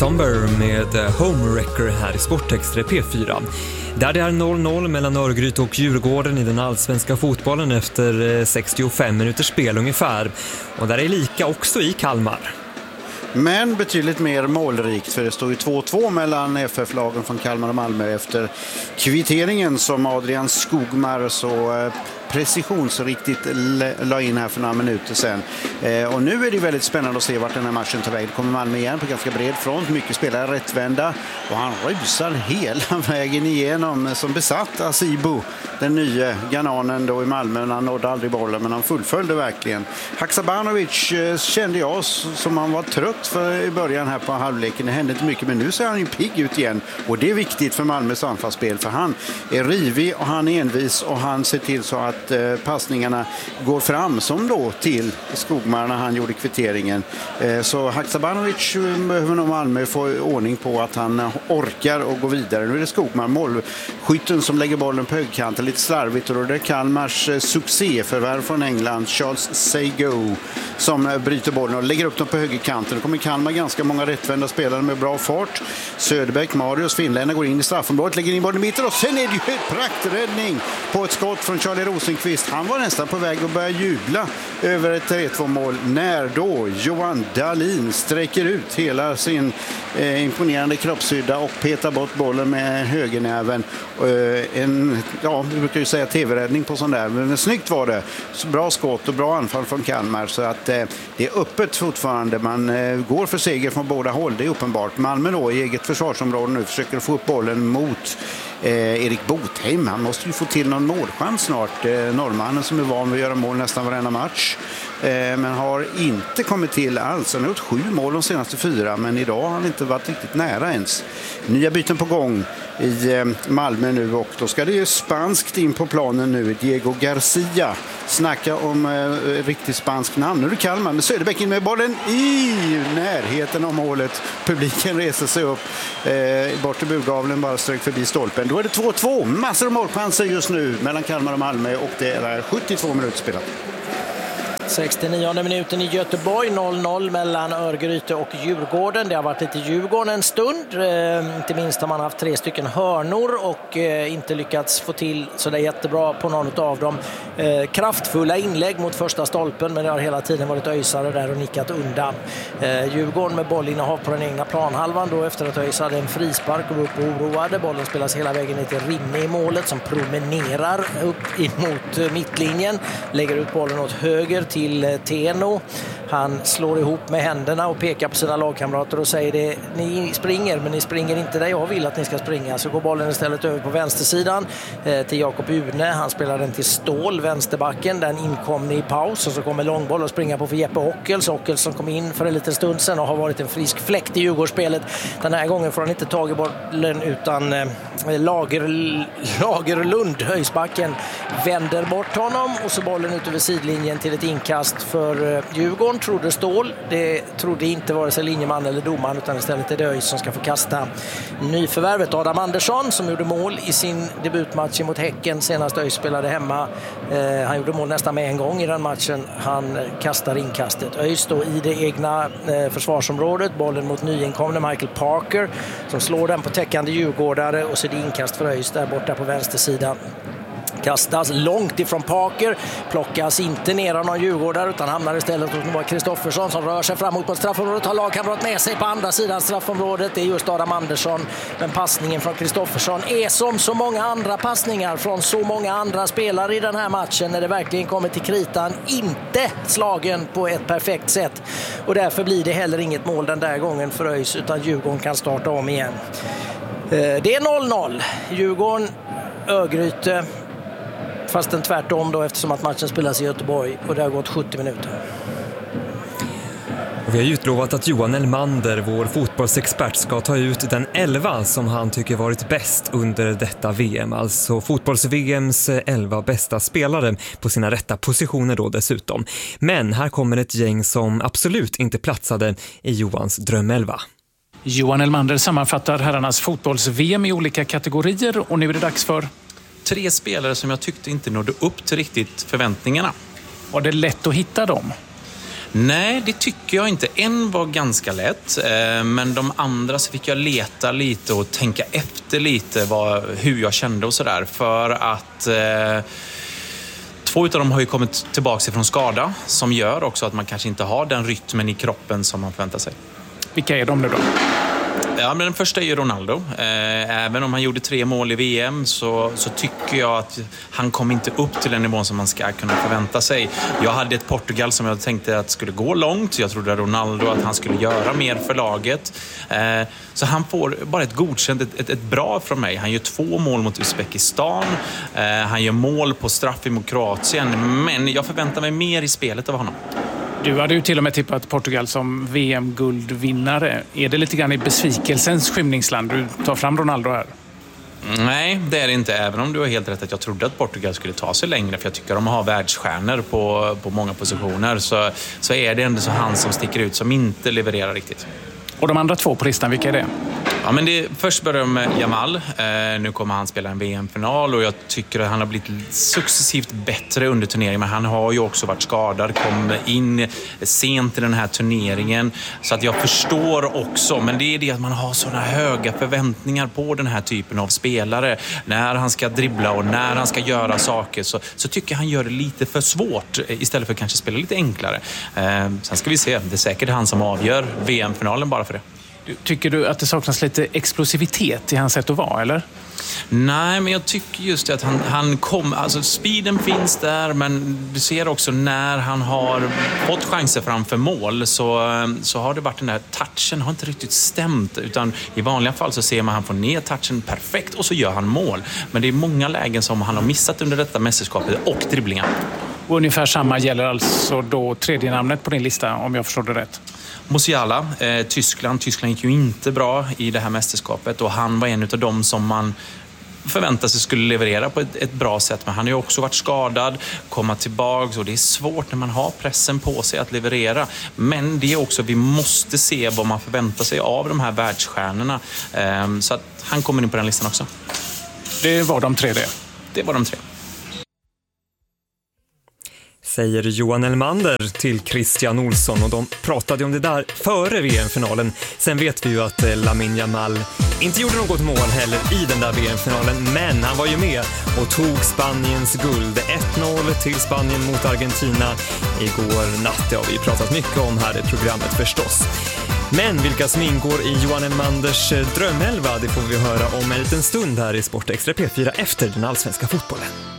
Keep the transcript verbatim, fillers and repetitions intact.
Somber med Homewrecker här i Sportextra P fyra. Där det är noll noll mellan Örgryte och Djurgården i den allsvenska fotbollen efter sextiofem minuters spel ungefär. Och där är lika också i Kalmar. Men betydligt mer målrikt, för det står ju två två mellan F F-lagen från Kalmar och Malmö efter kvitteringen som Adrian Skogmar så precisionsriktigt la in här för några minuter sedan. Eh, och nu är det väldigt spännande att se vart den här matchen tar väg. Det kommer Malmö igen på ganska bred front. Mycket spelare rättvända. Och han rusar hela vägen igenom som besatt Asibo, den nya gananen då i Malmö. Han nådde aldrig bollen, men han fullföljde verkligen. Haksabanovic eh, kände jag som han var trött för i början här på halvleken. Det hände inte mycket, men nu ser han ju pigg ut igen. Och det är viktigt för Malmös anfallsspel, för han är rivig och han är envis och han ser till så att passningarna går fram, som då till Skogmar när han gjorde kvitteringen. Så Haksabanovic behöver nog Malmö få ordning på att han orkar och gå vidare. Nu är det Skogmar, målskytten, som lägger bollen på högkanten lite slarvigt, och då är det Kalmars succéförvärv från England, Charles Sego, som bryter bollen och lägger upp dem på högerkanten. Då kommer Kalmar ganska många rättvända spelare med bra fart. Söderberg, Marius, finländare går in i straffområdet, lägger in bollen i mitten, och sen är det ju ett prakträddning på ett skott från Charlie Rosenqvist. Han var nästan på väg att börja jubla över ett tre två mål när då Johan Dahlin sträcker ut hela sin eh, imponerande kroppshydda och petar bort bollen med högernäven. Eh, en, ja, vi brukar ju säga tv-räddning på sån där, men snyggt var det. Så bra skott och bra anfall från Kalmar, så att eh, det är öppet fortfarande. Man eh, går för seger från båda håll, det är uppenbart. Malmö då i eget försvarsområde nu försöker få upp bollen mot Eh, Erik Botheim. Han måste ju få till någon målchans snart. Eh, norrmannen som är van vid att göra mål nästan varenda match. Eh, men har inte kommit till alls. Han har gjort sju mål de senaste fyra, men idag har han inte varit riktigt nära ens. Nya byten på gång i eh, Malmö nu, och då ska det ju spanskt in på planen nu. Diego Garcia. Snacka om eh, riktigt spansk namn. Nu är det Kalmar med Söderbäck in med bollen i närheten av målet. Publiken reser sig upp. Eh, bort i burgavlen, bara strök förbi stolpen. Då är det två två. Massor av målchanser just nu mellan Kalmar och Malmö, och det är sjuttiotvå minuter spelat. sextionionde minuten i Göteborg, noll noll mellan Örgryte och Djurgården. Det har varit lite Djurgården en stund. Eh, inte minst har man haft tre stycken hörnor och eh, inte lyckats få till så det är jättebra på någon av dem. Eh, kraftfulla inlägg mot första stolpen, men det har hela tiden varit öjsare där och nickat undan. Eh, Djurgården med bollinnehav på den egna planhalvan då efter att öjs hade en frispark och var upp och oroade. Bollen spelas hela vägen ner till Rinne i målet som promenerar upp mot mittlinjen. Lägger ut bollen åt höger till Teno. Han slår ihop med händerna och pekar på sina lagkamrater och säger det, ni springer, men ni springer inte där jag vill att ni ska springa. Så går bollen istället över på vänstersidan eh, till Jakob Une. Han spelar den till Stål, vänsterbacken. Den inkom i paus, och så kommer långboll och springer på för Jeppe Ockels. Ockels som kom in för en liten stund sedan och har varit en frisk fläkt i Djurgårdsspelet. Den här gången får han inte tag i bollen, utan eh, Lager, Lagerlund, höjsbacken, vänder bort honom, och så bollen ut över sidlinjen till ett inkast för eh, Djurgården, trodde Stål. Det trodde inte vare sig linjeman eller domaren, utan istället är det Öjs som ska få kasta nyförvärvet Adam Andersson, som gjorde mål i sin debutmatch mot Häcken senast Öjs spelade hemma. Eh, han gjorde mål nästan med en gång i den matchen. Han kastar inkastet. Öjs då i det egna eh, försvarsområdet. Bollen mot nyinkomne Michael Parker som slår den på täckande djurgårdare, och så är det inkast för Öjs där borta på vänstersidan. Kastas långt ifrån Parker, plockas inte ner av någon djurgårdare, utan hamnar istället hos Kristoffersson som rör sig framåt på straffområdet, har lagkamrat med sig på andra sidan straffområdet. Det är just Adam Andersson, men passningen från Kristoffersson är som så många andra passningar från så många andra spelare i den här matchen, när det verkligen kommer till kritan, inte slagen på ett perfekt sätt, och därför blir det heller inget mål den där gången för Öjs, utan Djurgården kan starta om igen. Det är noll noll. Djurgården, Örgryte, fast den tvärtom då, eftersom att matchen spelas i Göteborg, och det har gått sjuttio minuter. Och vi har utlovat att Johan Elmander, vår fotbollsexpert, ska ta ut den elva som han tycker varit bäst under detta V M. Alltså fotbolls-V M:s elva bästa spelare på sina rätta positioner då dessutom. Men här kommer ett gäng som absolut inte platsade i Johans drömelva. Johan Elmander sammanfattar herrarnas fotbolls-V M i olika kategorier, och nu är det dags för tre spelare som jag tyckte inte nådde upp till riktigt förväntningarna. Var det lätt att hitta dem? Nej, det tycker jag inte. En var ganska lätt, men de andra så fick jag leta lite och tänka efter lite vad, hur jag kände och sådär. För att eh, två utav dem har ju kommit tillbaka från skada som gör också att man kanske inte har den rytmen i kroppen som man förväntar sig. Vilka är de nu då? Ja, men den första är ju Ronaldo. Även om han gjorde tre mål i V M så, så tycker jag att han kom inte upp till den nivån som man ska kunna förvänta sig. Jag hade ett Portugal som jag tänkte att skulle gå långt. Jag trodde Ronaldo att han skulle göra mer för laget. Så han får bara ett godkänt, ett, ett, ett bra från mig. Han gör två mål mot Uzbekistan. Han gör mål på straff mot Kroatien. Men jag förväntar mig mer i spelet av honom. Du hade ju till och med tippat Portugal som V M-guldvinnare. Är det lite grann i besvikelsens skymningsland du tar fram Ronaldo här? Nej, det är det inte. Även om du har helt rätt att jag trodde att Portugal skulle ta sig längre. För jag tycker att de har världsstjärnor på, på många positioner. Så, så är det ändå så han som sticker ut som inte levererar riktigt. Och de andra två på listan, vilka är det? Ja, men det, först börjar med Yamal. Eh, nu kommer han spela en V M-final och jag tycker att han har blivit successivt bättre under turneringen. Men han har ju också varit skadad, kom in sent i den här turneringen. Så att jag förstår också, men det är det att man har sådana höga förväntningar på den här typen av spelare. När han ska dribbla och när han ska göra saker så, så tycker jag han gör det lite för svårt istället för att kanske spela lite enklare. Eh, sen ska vi se, det är säkert han som avgör V M-finalen bara för det. Tycker du att det saknas lite explosivitet i hans sätt att vara, eller? Nej, men jag tycker just att han, han kom... Alltså speeden finns där, men du ser också när han har fått chanser framför mål så, så har det varit den där touchen har inte riktigt stämt. Utan i vanliga fall så ser man att han får ner touchen perfekt och så gör han mål. Men det är många lägen som han har missat under detta mästerskapet och dribblingar. Och ungefär samma gäller alltså då tredje namnet på din lista, om jag förstår det rätt. Musiala, eh, Tyskland. Tyskland gick ju inte bra i det här mästerskapet och han var en av dem som man förväntade sig skulle leverera på ett, ett bra sätt. Men han har ju också varit skadad, komma tillbaka och det är svårt när man har pressen på sig att leverera. Men det är också, vi måste se vad man förväntar sig av de här världsstjärnorna. Eh, så att han kommer in på den listan också. Det var de tre det? Det var de tre. Säger Johan Elmander till Christian Olsson och de pratade om det där före V M-finalen. Sen vet vi ju att Lamine Yamal inte gjorde något mål heller i den där V M-finalen, men han var ju med och tog Spaniens guld. ett noll till Spanien mot Argentina igår natt. Det har vi pratat mycket om här i programmet förstås. Men vilka som ingår i Johan Elmanders drömelva, det får vi höra om en liten stund här i Sport Extra P fyra efter den allsvenska fotbollen.